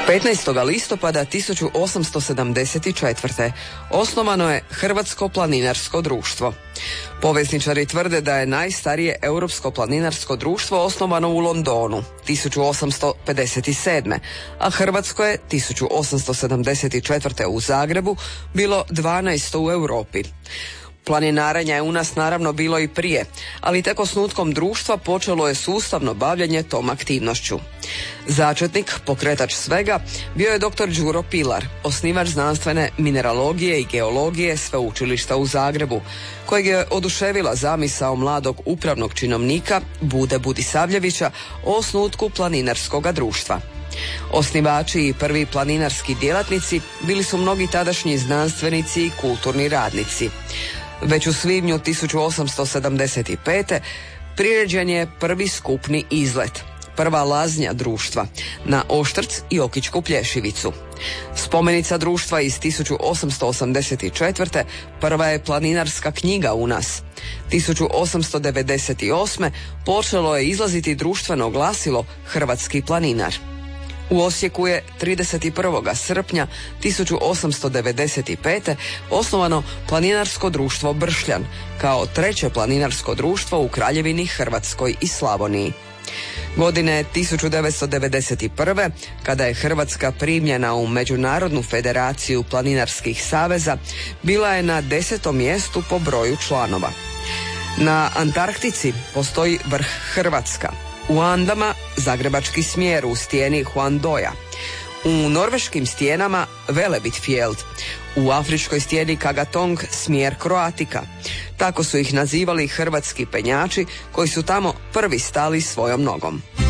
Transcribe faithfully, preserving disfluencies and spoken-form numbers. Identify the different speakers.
Speaker 1: petnaestog listopada tisuću osamsto sedamdeset četvrte. osnovano je Hrvatsko planinarsko društvo. Povjesničari tvrde da je najstarije europsko planinarsko društvo osnovano u Londonu tisuću osamsto pedeset sedme. a hrvatsko je tisuću osamsto sedamdeset četvrte. u Zagrebu bilo dvanaesto u Europi. Planinarenja je u nas naravno bilo i prije, ali tek osnutkom društva počelo je sustavno bavljanje tom aktivnošću. Začetnik, pokretač svega, bio je doktor Đuro Pilar, osnivač znanstvene mineralogije i geologije Sveučilišta u Zagrebu, kojeg je oduševila zamisao mladog upravnog činovnika Bude Budisavljevića o osnutku planinarskoga društva. Osnivači i prvi planinarski djelatnici bili su mnogi tadašnji znanstvenici i kulturni radnici. Već u svibnju tisuću osamsto sedamdeset pete. priređen je prvi skupni izlet, prva laznja društva, na Oštrc i Okičku Plješivicu. Spomenica društva iz tisuću osamsto osamdeset četvrte. prva je planinarska knjiga u nas. tisuću osamsto devedeset osme. počelo je izlaziti društveno glasilo Hrvatski planinar. U Osijeku je trideset prvog srpnja tisuću osamsto devedeset pete. osnovano Planinarsko društvo Bršljan, kao treće planinarsko društvo u Kraljevini Hrvatskoj i Slavoniji. Godine tisuću devetsto devedeset prve. kada je Hrvatska primljena u Međunarodnu federaciju planinarskih saveza, bila je na desetom mjestu po broju članova. Na Antarktici postoji vrh Hrvatska. U Andama zagrebački smjer u stijeni Huandoja. U norveškim stijenama Velebitfjeld. U afričkoj stijeni Kagatong smjer Kroatika. Tako su ih nazivali hrvatski penjači koji su tamo prvi stali svojom nogom.